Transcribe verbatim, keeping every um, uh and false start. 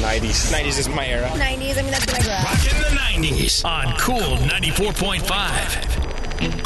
nineties. nineties is my era. nineties, I mean, that's what I grew up. Rockin' the nineties on Cool ninety-four point five.